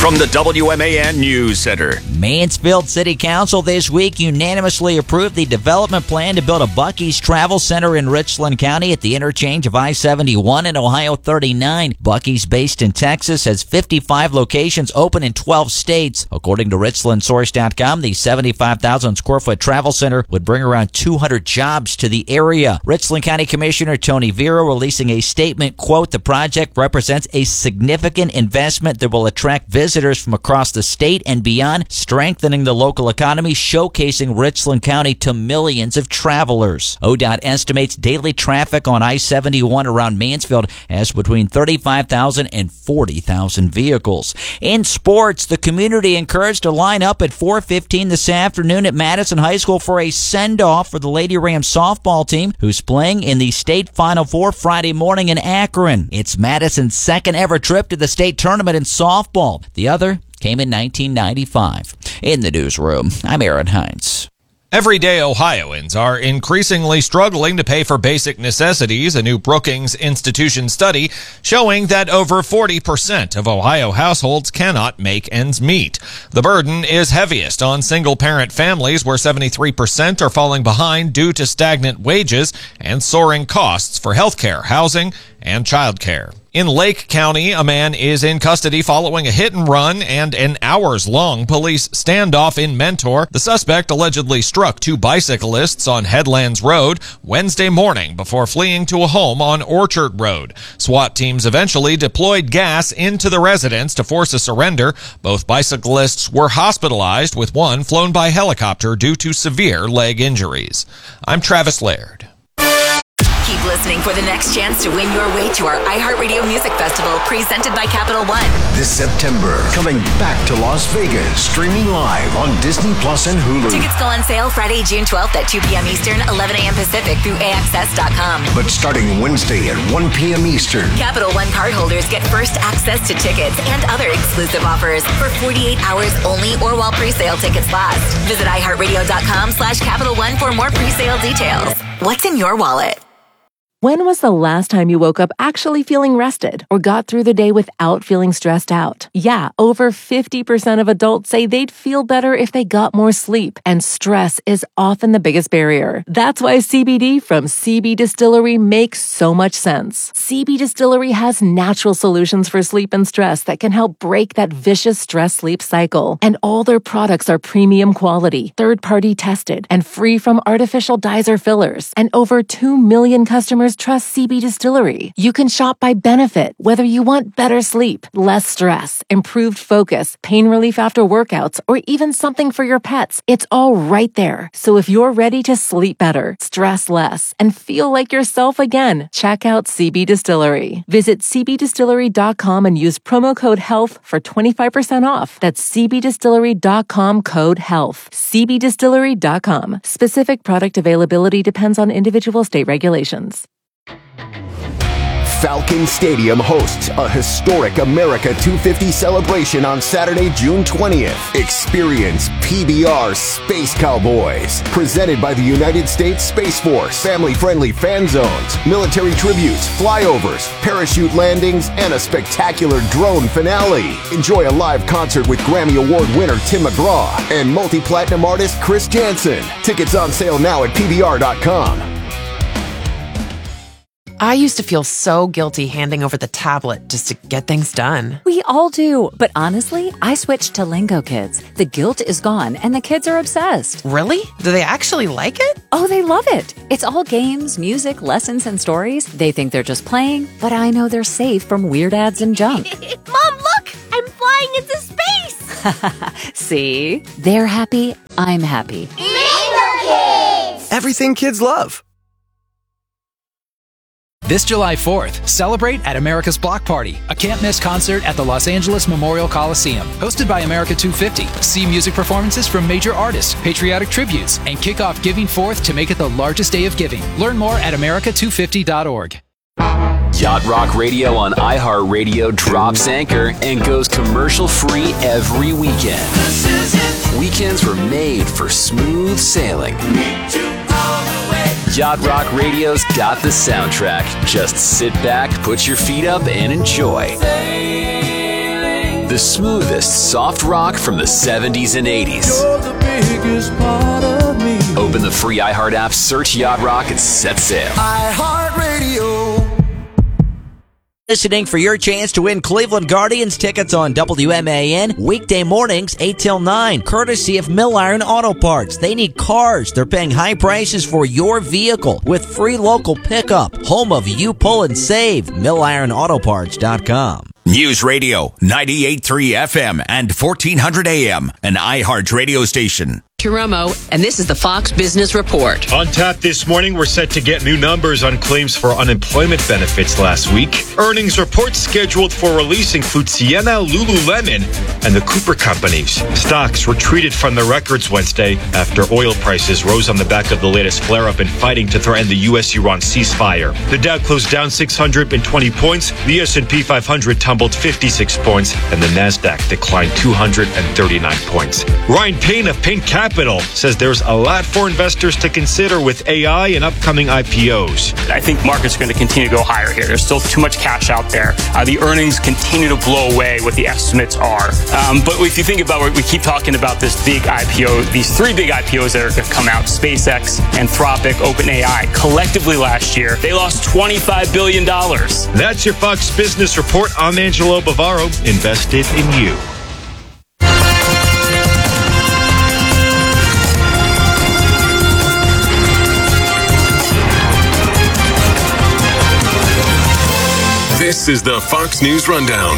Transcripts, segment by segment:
From the WMAN News Center. Mansfield City Council this week unanimously approved the development plan to build a Buc-ee's Travel Center in Richland County at the interchange of I-71 and Ohio 39. Buc-ee's, based in Texas, has 55 locations open in 12 states. According to RichlandSource.com, the 75,000 square foot travel center would bring around 200 jobs to the area. Richland County Commissioner Tony Vera releasing a statement, quote, "The project represents a significant investment that will attract visitors from across the state and beyond, strengthening the local economy, showcasing Richland County to millions of travelers." ODOT estimates daily traffic on I-71 around Mansfield as between 35,000 and 40,000 vehicles. In sports, the community encouraged to line up at 4:15 this afternoon at Madison High School for a send-off for the Lady Rams softball team, who's playing in the state Final Four Friday morning in Akron. It's Madison's second ever trip to the state tournament in softball. The other came in 1995. In the newsroom, I'm Aaron Hines. Everyday Ohioans are increasingly struggling to pay for basic necessities. A new Brookings Institution study showing that over 40% of Ohio households cannot make ends meet. The burden is heaviest on single-parent families, where 73% are falling behind due to stagnant wages and soaring costs for healthcare, housing, and childcare. In Lake County, a man is in custody following a hit and run and an hours-long police standoff in Mentor. The suspect allegedly struck two bicyclists on Headlands Road Wednesday morning before fleeing to a home on Orchard Road. SWAT teams eventually deployed gas into the residence to force a surrender. Both bicyclists were hospitalized, with one flown by helicopter due to severe leg injuries. I'm Travis Laird. Keep listening for the next chance to win your way to our iHeartRadio Music Festival, presented by Capital One. This September, coming back to Las Vegas, streaming live on Disney Plus and Hulu. Tickets go on sale Friday, June 12th at 2 p.m. Eastern, 11 a.m. Pacific through AXS.com. But starting Wednesday at 1 p.m. Eastern, Capital One cardholders get first access to tickets and other exclusive offers for 48 hours only or while pre-sale tickets last. Visit iHeartRadio.com/Capital One for more pre-sale details. What's in your wallet? When was the last time you woke up actually feeling rested or got through the day without feeling stressed out? Yeah, over 50% of adults say they'd feel better if they got more sleep, and stress is often the biggest barrier. That's why CBD from CB Distillery makes so much sense. CB Distillery has natural solutions for sleep and stress that can help break that vicious stress-sleep cycle. And all their products are premium quality, third-party tested, and free from artificial dyes or fillers. And over 2 million customers trust CB Distillery. You can shop by benefit, whether you want better sleep, less stress, improved focus, pain relief after workouts, or even something for your pets. It's all right there. So if you're ready to sleep better, stress less, and feel like yourself again, check out CB Distillery. Visit cbdistillery.com and use promo code HEALTH for 25% off. That's cbdistillery.com, code HEALTH. cbdistillery.com. Specific product availability depends on individual state regulations. Falcon Stadium hosts a historic America 250 celebration on Saturday, June 20th. Experience PBR Space Cowboys, presented by the United States Space Force. Family-friendly fan zones, military tributes, flyovers, parachute landings, and a spectacular drone finale. Enjoy a live concert with Grammy Award winner Tim McGraw and multi-platinum artist Chris Jansen. Tickets on sale now at PBR.com. I used to feel so guilty handing over the tablet just to get things done. We all do. But honestly, I switched to Lingo Kids. The guilt is gone and the kids are obsessed. Really? Do they actually like it? Oh, they love it. It's all games, music, lessons, and stories. They think they're just playing, but I know they're safe from weird ads and junk. Mom, look! I'm flying into space! See? They're happy. I'm happy. Lingo Kids! Everything kids love. This July 4th, celebrate at America's Block Party, a can't-miss concert at the Los Angeles Memorial Coliseum. Hosted by America 250, see music performances from major artists, patriotic tributes, and kick off Giving Forth to make it the largest day of giving. Learn more at america250.org. Yacht Rock Radio on iHeartRadio drops anchor and goes commercial-free every weekend. Weekends were made for smooth sailing. Yacht Rock Radio's got the soundtrack. Just sit back, put your feet up, and enjoy. The The smoothest soft rock from the 70s and 80s. You're the biggest part of me. Open the free iHeart app, search Yacht Rock, and set sail. iHeartRadio. Listening for your chance to win Cleveland Guardians tickets on WMAN weekday mornings 8 till 9, courtesy of Mill Iron Auto Parts. They need cars. They're paying high prices for your vehicle with free local pickup. Home of You Pull and Save. MillIronAutoParts.com. News Radio 98.3 FM and 1400 AM, an iHeart radio station. Chiromo, and this is the Fox Business Report. On tap this morning, we're set to get new numbers on claims for unemployment benefits last week. Earnings reports scheduled for release include Sienna, Lululemon, and the Cooper companies. Stocks retreated from the records Wednesday after oil prices rose on the back of the latest flare-up in fighting to threaten the U.S.-Iran ceasefire. The Dow closed down 620 points, the S&P 500 tumbled 56 points, and the Nasdaq declined 239 points. Ryan Payne of Payne Capital says there's a lot for investors to consider with AI and upcoming IPOs. I think markets are going to continue to go higher here. There's still too much cash out there. The earnings continue to blow away what the estimates are. But if you think about it, we keep talking about this big IPO, these three big IPOs that are going to come out, SpaceX, Anthropic, OpenAI. Collectively last year, they lost $25 billion. That's your Fox Business Report. I'm Angelo Bavaro, invested in you. This is the Fox News Rundown.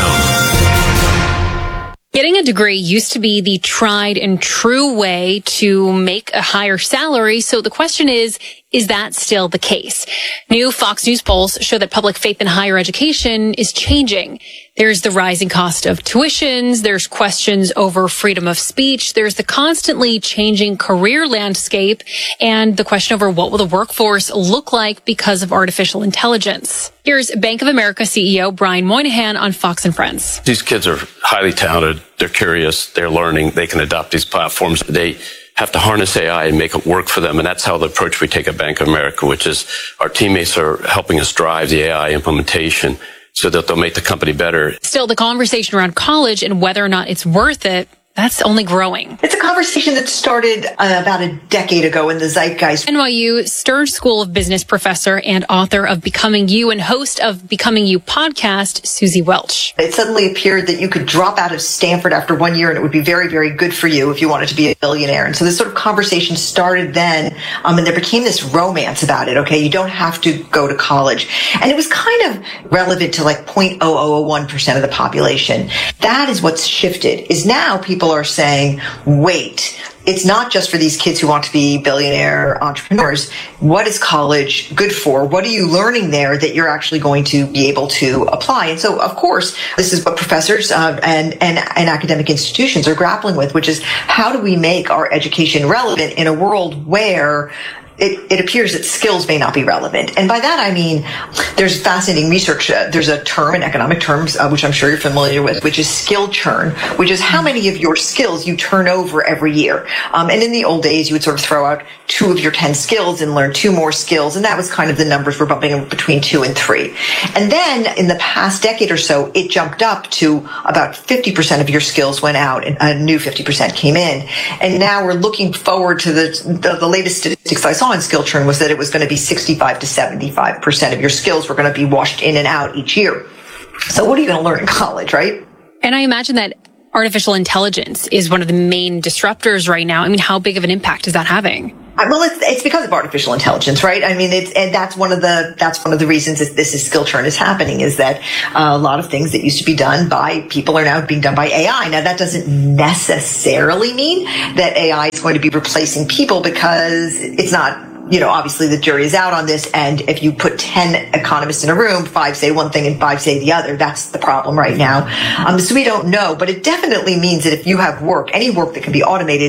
Getting a degree used to be the tried and true way to make a higher salary. So the question is that still the case? New Fox News polls show that public faith in higher education is changing. There's the rising cost of tuitions. There's questions over freedom of speech. There's the constantly changing career landscape and the question over what will the workforce look like because of artificial intelligence. Here's Bank of America CEO Brian Moynihan on Fox and Friends. These kids are highly talented. They're curious. They're learning. They can adopt these platforms. They have to harness AI and make it work for them. And that's how the approach we take at Bank of America, which is our teammates are helping us drive the AI implementation so that they'll make the company better. Still, the conversation around college and whether or not it's worth it, that's only growing. It's a conversation that started about a decade ago in the zeitgeist. NYU Stern School of Business professor and author of Becoming You and host of Becoming You podcast, Susie Welch. It suddenly appeared that you could drop out of Stanford after 1 year and it would be very, very good for you if you wanted to be a billionaire. And so this sort of conversation started then, and there became this romance about it. Okay, you don't have to go to college. And it was kind of relevant to like 0.0001% of the population. That is what's shifted, is now people are saying, wait, it's not just for these kids who want to be billionaire entrepreneurs. What is college good for? What are you learning there that you're actually going to be able to apply? And so, of course, this is what professors and academic institutions are grappling with, which is how do we make our education relevant in a world where it appears that skills may not be relevant. And by that, I mean, there's fascinating research. There's a term in economic terms, which I'm sure you're familiar with, which is skill churn, which is how many of your skills you turn over every year. And in the old days, you would sort of throw out 2 of your 10 skills and learn 2 more skills. And that was kind of the numbers were bumping between 2 and 3. And then in the past decade or so, it jumped up to about 50% of your skills went out and a new 50% came in. And now we're looking forward to the latest statistics I saw in skill churn was that it was going to be 65 to 75% of your skills were going to be washed in and out each year. So what are you going to learn in college, right? And I imagine that artificial intelligence is one of the main disruptors right now. I mean, how big of an impact is that having? Well, it's because of artificial intelligence, right? I mean, that's one of the reasons this is skill churn is happening, is that a lot of things that used to be done by people are now being done by AI. Now, that doesn't necessarily mean that AI is going to be replacing people, because it's not. You know, obviously the jury is out on this, and if you put 10 economists in a room, 5 say one thing and 5 say the other. That's the problem right now. So we don't know, but it definitely means that if you have work, any work that can be automated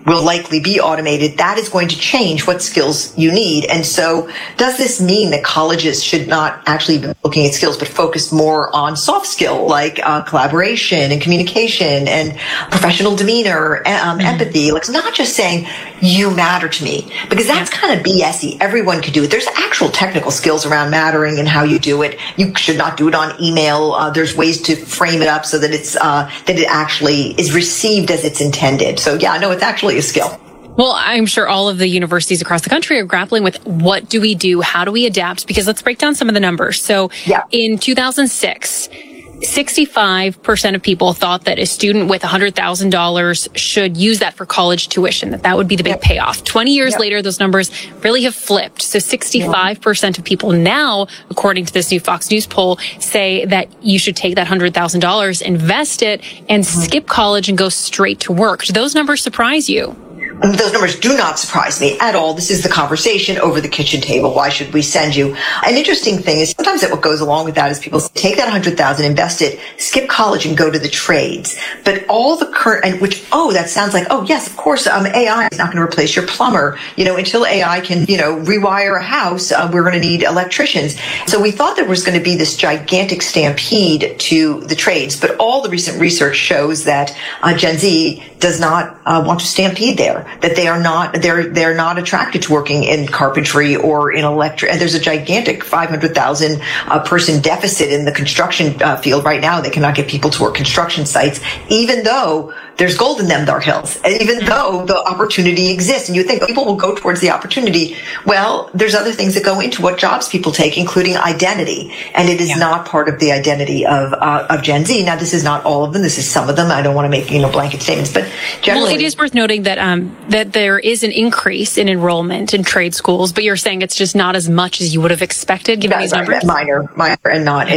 will likely be automated. That is going to change what skills you need. And so does this mean that colleges should not actually be looking at skills, but focus more on soft skill like collaboration and communication and professional demeanor, empathy? Like, it's not just saying you matter to me, because that's kind of BS-y. Everyone could do it. There's actual technical skills around mattering and how you do it. You should not do it on email. There's ways to frame it up so that it's that it actually is received as it's intended. So yeah, no, it's actually a skill. Well, I'm sure all of the universities across the country are grappling with what do we do? How do we adapt? Because let's break down some of the numbers. So in 2006, 65% of people thought that a student with $100,000 should use that for college tuition, that would be the big payoff. 20 years later, those numbers really have flipped. So 65% of people now, according to this new Fox News poll, say that you should take that $100,000, invest it, and skip college and go straight to work. Do those numbers surprise you? Those numbers do not surprise me at all. This is the conversation over the kitchen table. Why should we send you? An interesting thing is sometimes what goes along with that is people say, take that $100,000, invest it, skip college and go to the trades. But all the current, and which, that sounds like, yes, of course, AI is not going to replace your plumber. Until AI can, rewire a house, we're going to need electricians. So we thought there was going to be this gigantic stampede to the trades, but all the recent research shows that Gen Z does not want to stampede there. That they are not, they're not attracted to working in carpentry or in electric. And there's a gigantic 500,000 person deficit in the construction field right now. They cannot get people to work construction sites, even though there's gold in them dark hills, and even though the opportunity exists. And you think people will go towards the opportunity. Well, there's other things that go into what jobs people take, including identity. And it is not part of the identity of Gen Z. Now, this is not all of them. This is some of them. I don't want to make, blanket statements, but generally. Well, it is worth noting that, that there is an increase in enrollment in trade schools, but you're saying it's just not as much as you would have expected given these numbers? Minor, and not,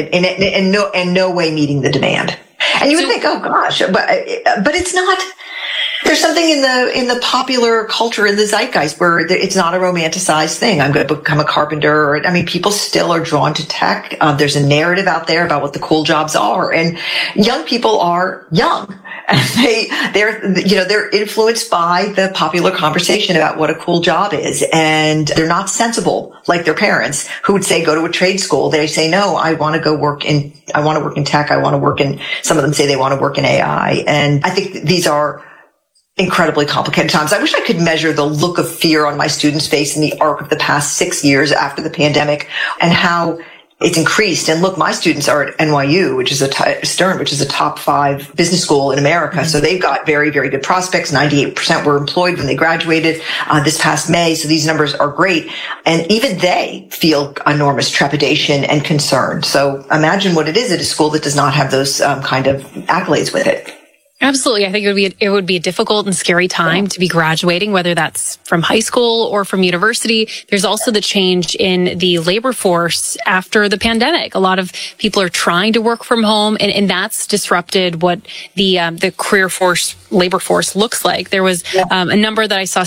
in no way meeting the demand. And you would think, oh gosh, but it's not. There's something in the popular culture, in the zeitgeist, where it's not a romanticized thing. I'm going to become a carpenter. People still are drawn to tech. There's a narrative out there about what the cool jobs are, and young people are young, and they're influenced by the popular conversation about what a cool job is, and they're not sensible like their parents who would say go to a trade school. They say no, I want to work in tech. I want to work in. Some of them say they want to work in AI, and I think these are incredibly complicated times. I wish I could measure the look of fear on my students' face in the arc of the past 6 years after the pandemic, and how it's increased. And look, my students are at NYU, which is Stern, which is a top 5 business school in America. So they've got very, very good prospects. 98% were employed when they graduated this past May. So these numbers are great. And even they feel enormous trepidation and concern. So imagine what it is at a school that does not have those kind of accolades with it. Absolutely. I think it would be a difficult and scary time to be graduating, whether that's from high school or from university. There's also the change in the labor force after the pandemic. A lot of people are trying to work from home, and that's disrupted what the career force, labor force looks like. There was a number that I saw,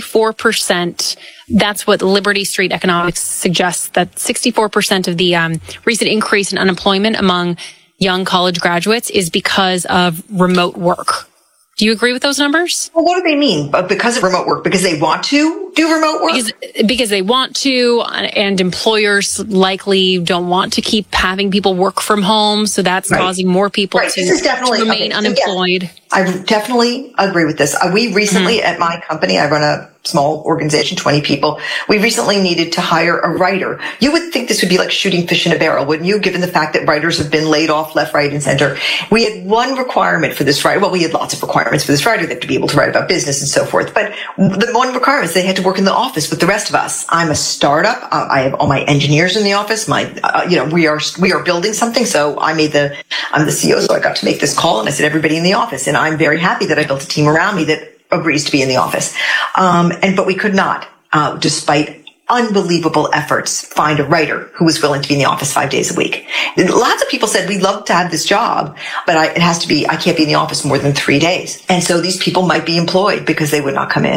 64%. That's what Liberty Street Economics suggests, that 64% of the recent increase in unemployment among young college graduates is because of remote work. Do you agree with those numbers? Well, what do they mean? Because of remote work? Because they want to do remote work? Because they want to, and employers likely don't want to keep having people work from home. So that's causing more people to remain unemployed. Yes. I definitely agree with this. We recently, at my company, I run a small organization, 20 people. We recently needed to hire a writer. You would think this would be like shooting fish in a barrel, wouldn't you? Given the fact that writers have been laid off left, right, and center. We had one requirement for this writer. Well, we had lots of requirements for this writer. They have to be able to write about business and so forth. But the one requirement is they had to work in the office with the rest of us. I'm a startup. I have all my engineers in the office. We are building something. So I'm the CEO. So I got to make this call, and I said, everybody in the office. And I'm very happy that I built a team around me that agrees to be in the office. But we could not, despite unbelievable efforts, find a writer who was willing to be in the office 5 days a week. Lots of people said, we'd love to have this job, but I can't be in the office more than 3 days. And so these people might be employed because they would not come in.